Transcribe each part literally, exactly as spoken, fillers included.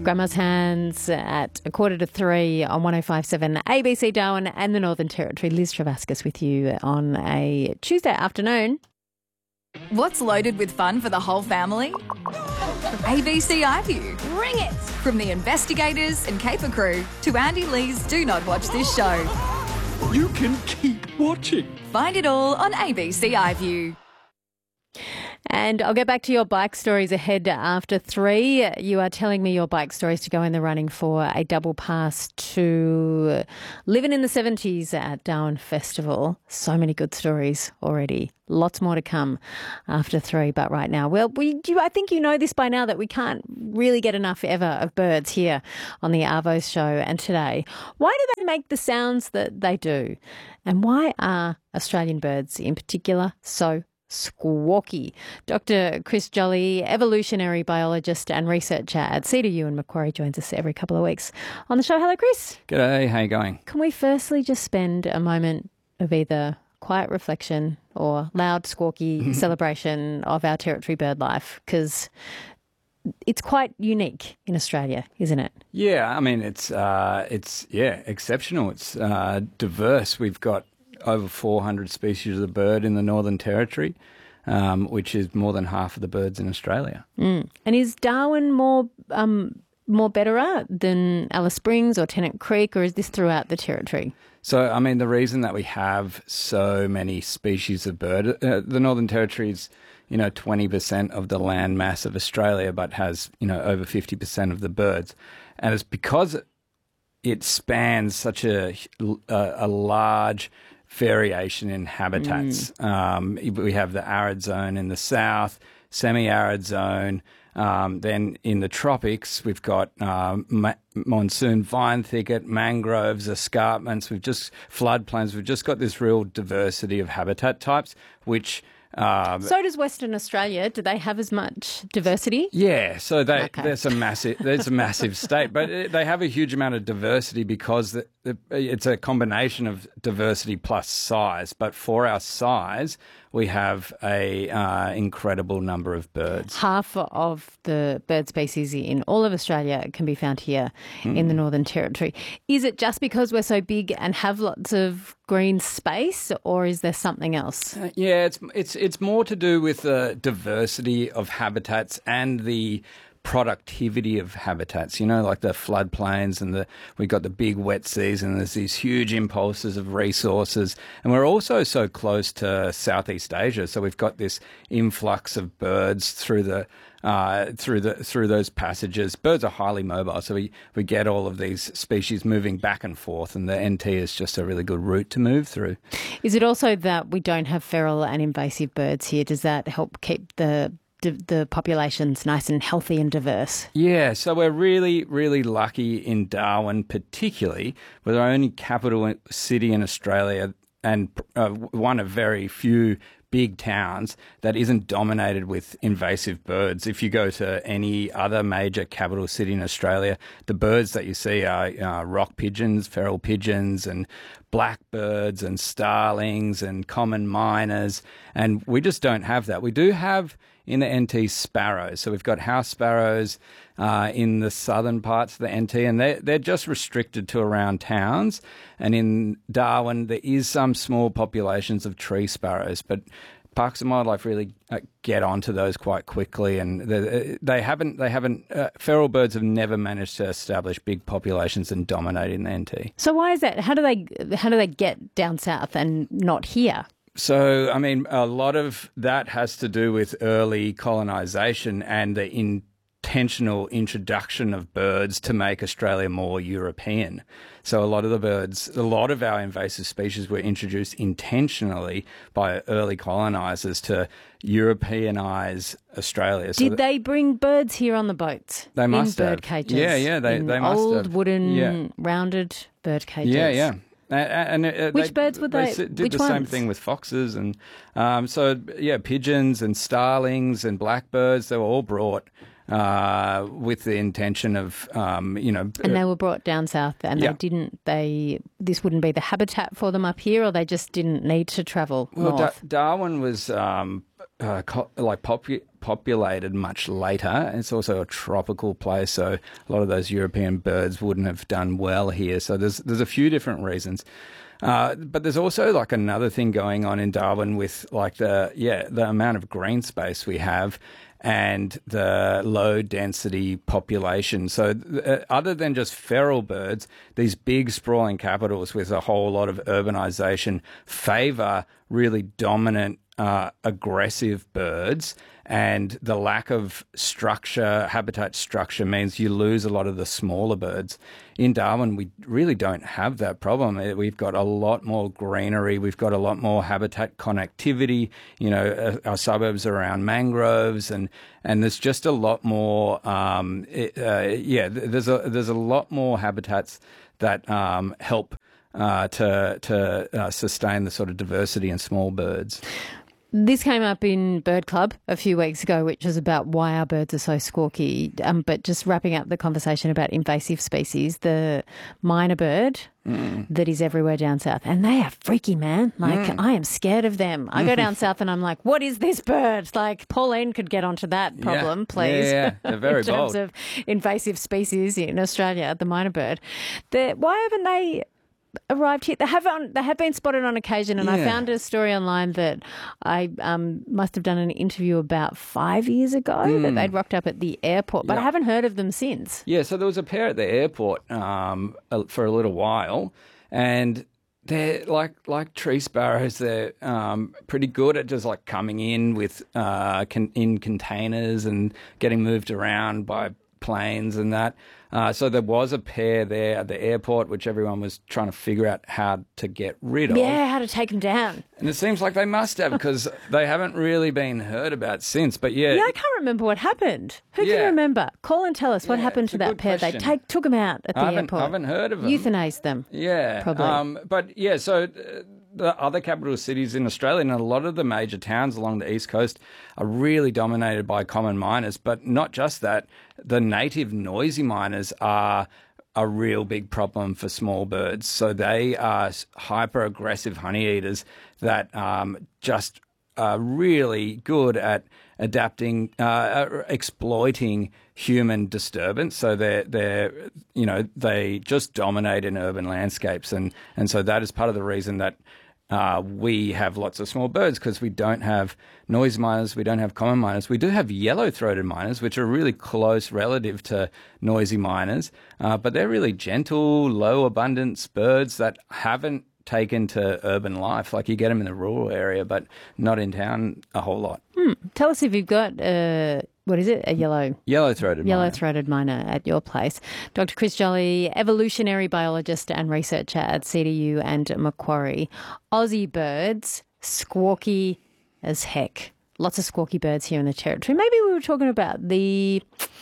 Grandma's Hands at a quarter to three on one oh five point seven A B C Darwin and the Northern Territory. Liz Travascus with you on a Tuesday afternoon. What's loaded with fun for the whole family? A B C iView. Bring it! From the investigators and caper crew to Andy Lee's Do Not Watch This Show. You can keep watching. Find it all on A B C iView. And I'll get back to your bike stories ahead after three. You are telling me your bike stories to go in the running for a double pass to Living in the seventies at Darwin Festival. So many good stories already. Lots more to come after three. But right now, well, we you, I think you know this by now that we can't really get enough ever of birds here on the Arvos show. And today, why do they make the sounds that they do? And why are Australian birds in particular so squawky? Doctor Chris Jolly, evolutionary biologist and researcher at C D U and Macquarie, joins us every couple of weeks on the show. Hello, Chris. G'day, how you going? Can we firstly just spend a moment of either quiet reflection or loud, squawky celebration of our territory bird life? Because it's quite unique in Australia, isn't it? Yeah, I mean, it's, uh, it's yeah, exceptional. It's uh, diverse. We've got over four hundred species of bird in the Northern Territory, um, which is more than half of the birds in Australia. Mm. And is Darwin more um, more better than Alice Springs or Tennant Creek, or is this throughout the territory? So, I mean, the reason that we have so many species of bird, uh, the Northern Territory is, you know, twenty percent of the land mass of Australia, but has, you know, over fifty percent of the birds. And it's because it spans such a, a, a large variation in habitats. Mm. Um, we have the arid zone in the south, semi-arid zone. Um, then in the tropics, we've got um, ma- monsoon vine thicket, mangroves, escarpments. We've just floodplains. We've just got this real diversity of habitat types, which Um, so does Western Australia. Do they have as much diversity? Yeah, so they, okay. there's a massive there's a massive state, but they have a huge amount of diversity because the, the, it's a combination of diversity plus size. But for our size, we have a uh, incredible number of birds. Half of the bird species in all of Australia can be found here mm. in the Northern Territory. Is it just because we're so big and have lots of green space, or is there something else? Uh, yeah, it's it's it's more to do with the diversity of habitats and the productivity of habitats, you know, like the floodplains and the we've got the big wet season. There's these huge impulses of resources, and we're also so close to Southeast Asia, so we've got this influx of birds through the uh, through the through those passages. Birds are highly mobile, so we we get all of these species moving back and forth, and the N T is just a really good route to move through. Is it also that we don't have feral and invasive birds here? Does that help keep the the population's nice and healthy and diverse? Yeah, so we're really, really lucky in Darwin, particularly. We're the only capital city in Australia and uh, one of very few big towns that isn't dominated with invasive birds. If you go to any other major capital city in Australia, the birds that you see are uh, rock pigeons, feral pigeons, and blackbirds and starlings and common miners, and we just don't have that. We do have in the N T sparrows. So we've got house sparrows uh, in the southern parts of the N T, and they're, they're just restricted to around towns. And in Darwin, there is some small populations of tree sparrows, but Parks and Wildlife really uh, get onto those quite quickly, and they, they haven't. They haven't. Uh, feral birds have never managed to establish big populations and dominate in the N T. So why is that? How do they? How do they get down south and not here? So, I mean, a lot of that has to do with early colonisation and the intentional introduction of birds to make Australia more European. So a lot of the birds, a lot of our invasive species were introduced intentionally by early colonisers to Europeanise Australia. So Did they bring birds here on the boats? They must in have. bird cages? Yeah, yeah, they, in they must old have. Old wooden, yeah. rounded bird cages. Yeah, yeah. Uh, and uh, Which they, birds would they? They did which the ones? same thing with foxes, and um, so yeah, pigeons and starlings and blackbirds. They were all brought uh, with the intention of, um, you know, and they were brought down south, and yeah. they didn't. They this wouldn't be the habitat for them up here, or they just didn't need to travel well, north. Da- Darwin was um, uh, co- like popu- populated much later. It's also a tropical place, so a lot of those European birds wouldn't have done well here. So there's there's a few different reasons. Uh, but there's also like another thing going on in Darwin with like the yeah the amount of green space we have and the low density population. So uh, other than just feral birds, these big sprawling capitals with a whole lot of urbanization favour really dominant uh, aggressive birds, and the lack of structure, habitat structure, means you lose a lot of the smaller birds. In Darwin, we really don't have that problem. We've got a lot more greenery. We've got a lot more habitat connectivity. You know, our suburbs are around mangroves, and, and there's just a lot more. Um, it, uh, yeah, there's a there's a lot more habitats that um, help uh, to to uh, sustain the sort of diversity in small birds. This came up in Bird Club a few weeks ago, which was about why our birds are so squawky. Um, but just wrapping up the conversation about invasive species, the myna bird mm. that is everywhere down south, and they are freaky, man. Like, mm. I am scared of them. I go down south and I'm like, what is this bird? Like, Pauline could get onto that problem, yeah. please. Yeah, yeah. They're very in terms bold. of invasive species in Australia, the myna bird. The, why haven't they arrived here? They have on, they have been spotted on occasion, and yeah. I found a story online that I um, must have done an interview about five years ago mm. that they'd rocked up at the airport, but yeah. I haven't heard of them since. Yeah, so there was a pair at the airport um, for a little while, and they're like like tree sparrows. They're um, pretty good at just like coming in with uh, con- in containers and getting moved around by planes and that. Uh, so there was a pair there at the airport, which everyone was trying to figure out how to get rid of. Yeah, how to take them down. And it seems like they must have, because they haven't really been heard about since. But yeah, yeah, I can't remember what happened. Who yeah. can remember? Call and tell us what yeah, happened to that pair. Question. They take, took them out at the I haven't, airport. I haven't heard of them. Euthanized them. Yeah, probably. Um, but yeah, so. Uh, The other capital cities in Australia and a lot of the major towns along the east coast are really dominated by common miners. But not just that, the native noisy miners are a real big problem for small birds. So they are hyper aggressive honey eaters that um, just are really good at adapting, uh, exploiting human disturbance. So they're, they're, you know, they just dominate in urban landscapes. And, and so that is part of the reason that Uh, we have lots of small birds, because we don't have noise miners, we don't have common miners. We do have yellow-throated miners, which are really close relative to noisy miners, uh, but they're really gentle, low abundance birds that haven't taken to urban life. Like, you get them in the rural area, but not in town a whole lot. Hmm. Tell us if you've got, uh, what is it, a yellow... Yellow-throated myna. Yellow-throated myna at your place. Doctor Chris Jolly, evolutionary biologist and researcher at C D U and Macquarie. Aussie birds, squawky as heck. Lots of squawky birds here in the Territory. Maybe we were talking about the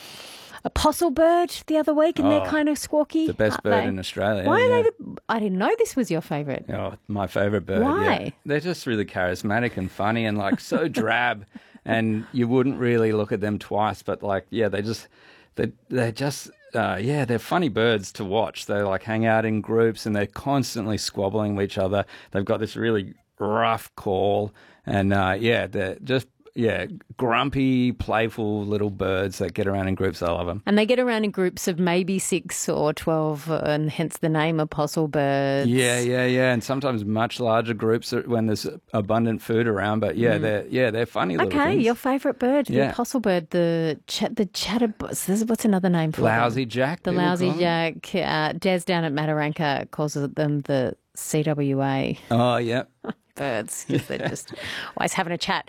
apostle bird the other week, and oh, they're kind of squawky. The best bird they? in Australia. Why are yeah. they the, I didn't know this was your favourite. Oh, my favourite bird. Why? Yeah. They're just really charismatic and funny and like so drab. And you wouldn't really look at them twice, but like, yeah, they just, they, they're just, uh, yeah, they're funny birds to watch. They like hang out in groups and they're constantly squabbling with each other. They've got this really rough call, and uh, yeah, they're just, yeah, grumpy, playful little birds that get around in groups. I love them. And they get around in groups of maybe six or twelve, and hence the name apostle birds. Yeah, yeah, yeah. And sometimes much larger groups when there's abundant food around. But yeah, mm. they're yeah they're funny little okay, things. Your favourite bird, the yeah. apostle bird, the ch- the chatterbox. What's another name for Lousy them? Jack. The lousy jack. Uh, Des down at Mataranka calls them the C W A. Oh, yeah. Birds, because they're just always having a chat.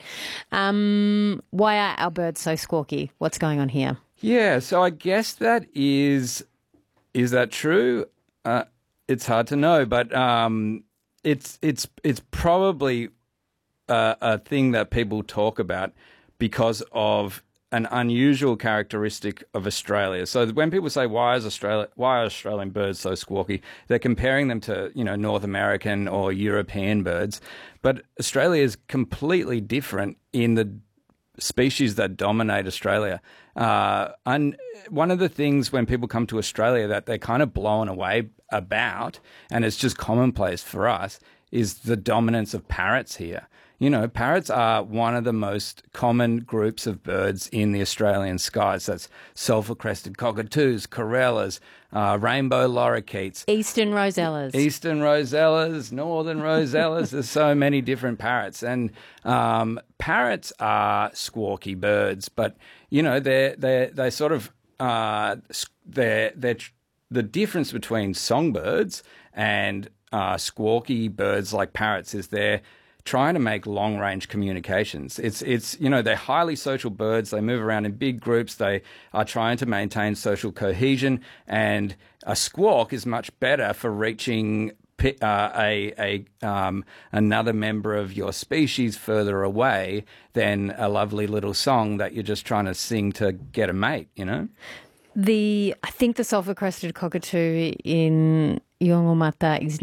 Um, why are our birds so squawky? What's going on here? Yeah, so I guess that is, is that true? Uh, it's hard to know, but um, it's it's it's probably uh, a thing that people talk about because of an unusual characteristic of Australia. So when people say, why is Australia, why are Australian birds so squawky? They're comparing them to, you know, North American or European birds. But Australia is completely different in the species that dominate Australia. Uh, and one of the things when people come to Australia that they're kind of blown away about, and it's just commonplace for us, is the dominance of parrots here. you know, parrots are one of the most common groups of birds in the Australian skies. That's sulphur-crested cockatoos, corellas, uh, rainbow lorikeets. Eastern rosellas. Eastern rosellas, northern rosellas. There's so many different parrots. And um, parrots are squawky birds, but, you know, they're, they're, they sort of, uh, they're, they're, the difference between songbirds and uh, squawky birds like parrots is they're trying to make long-range communications. It's, it's, you know, they're highly social birds. They move around in big groups. They are trying to maintain social cohesion, and a squawk is much better for reaching uh, a, a um, another member of your species further away than a lovely little song that you're just trying to sing to get a mate, you know? The I think the sulphur-crested cockatoo in Yongomata is